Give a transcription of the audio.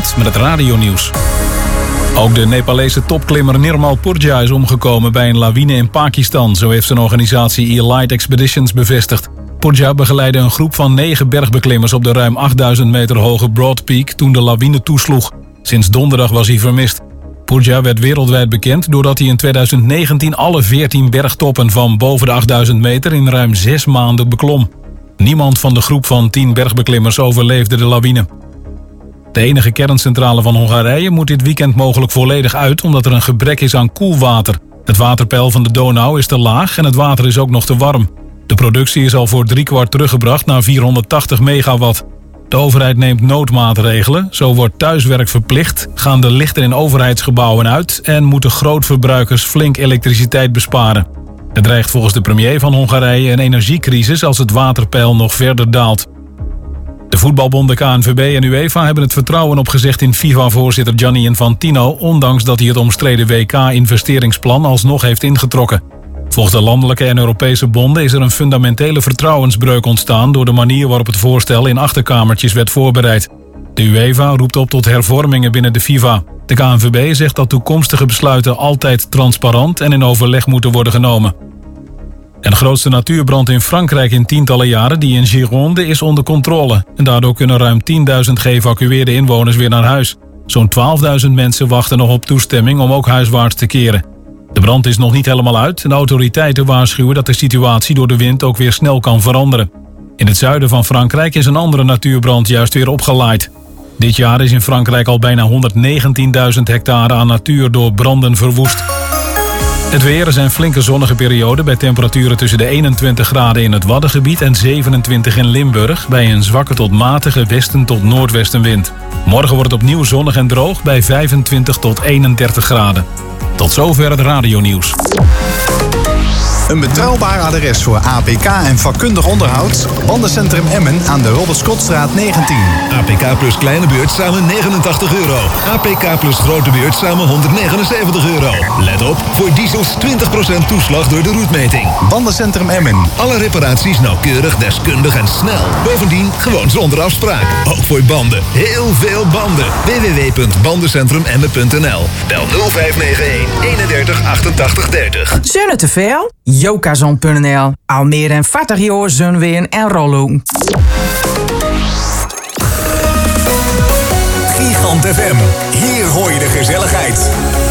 Breukholt met het radionieuws. Ook de Nepalese topklimmer Nirmal Purja is omgekomen bij een lawine in Pakistan. Zo heeft zijn organisatie Elite Expeditions bevestigd. Purja begeleidde een groep van 9 bergbeklimmers op de ruim 8000 meter hoge Broad Peak toen de lawine toesloeg. Sinds donderdag was hij vermist. Purja werd wereldwijd bekend doordat hij in 2019 alle 14 bergtoppen van boven de 8000 meter in ruim 6 maanden beklom. Niemand van de groep van 10 bergbeklimmers overleefde de lawine. De enige kerncentrale van Hongarije moet dit weekend mogelijk volledig uit omdat er een gebrek is aan koelwater. Het waterpeil van de Donau is te laag en het water is ook nog te warm. De productie is al voor 3/4 teruggebracht naar 480 megawatt. De overheid neemt noodmaatregelen. Zo wordt thuiswerk verplicht, gaan de lichten in overheidsgebouwen uit en moeten grootverbruikers flink elektriciteit besparen. Er dreigt volgens de premier van Hongarije een energiecrisis als het waterpeil nog verder daalt. De voetbalbonden KNVB en UEFA hebben het vertrouwen opgezegd in FIFA-voorzitter Gianni Infantino, ondanks dat hij het omstreden WK-investeringsplan alsnog heeft ingetrokken. Volgens de landelijke en Europese bonden is er een fundamentele vertrouwensbreuk ontstaan door de manier waarop het voorstel in achterkamertjes werd voorbereid. De UEFA roept op tot hervormingen binnen de FIFA. De KNVB zegt dat toekomstige besluiten altijd transparant en in overleg moeten worden genomen. En de grootste natuurbrand in Frankrijk in tientallen jaren, die in Gironde, is onder controle. En daardoor kunnen ruim 10.000 geëvacueerde inwoners weer naar huis. Zo'n 12.000 mensen wachten nog op toestemming om ook huiswaarts te keren. De brand is nog niet helemaal uit en de autoriteiten waarschuwen dat de situatie door de wind ook weer snel kan veranderen. In het zuiden van Frankrijk is een andere natuurbrand juist weer opgelaaid. Dit jaar is in Frankrijk al bijna 119.000 hectare aan natuur door branden verwoest. Het weer, er zijn flinke zonnige perioden bij temperaturen tussen de 21 graden in het Waddengebied en 27 in Limburg bij een zwakke tot matige westen tot noordwestenwind. Morgen wordt het opnieuw zonnig en droog bij 25 tot 31 graden. Tot zover het radionieuws. Een betrouwbaar adres voor APK en vakkundig onderhoud. Bandencentrum Emmen aan de Robert Scottstraat 19. APK plus kleine beurt samen €89. APK plus grote beurt samen €179. Let op, voor diesels 20% toeslag door de roetmeting. Bandencentrum Emmen. Alle reparaties nauwkeurig, deskundig en snel. Bovendien gewoon zonder afspraak. Ook voor banden. Heel veel banden. www.bandencentrumemmen.nl. Bel 0591 31 88 30. Zonne te veel? Jokazon.nl. Al meer dan 40 jaar zonween en rollen. Gigant FM. Hier hoor je de gezelligheid.